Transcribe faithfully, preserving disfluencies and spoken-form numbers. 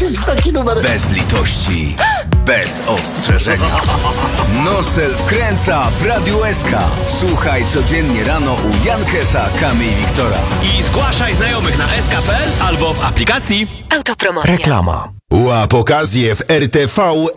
jest taki numer. Bez litości, bez ostrzeżenia. Nosel wkręca w Radiu S K. Słuchaj codziennie rano u Jankesa, Kamy i Wiktora. I zgłaszaj znajomych na s k kropka p l albo w aplikacji. Autopromocja. Reklama. Łap okazję w R T V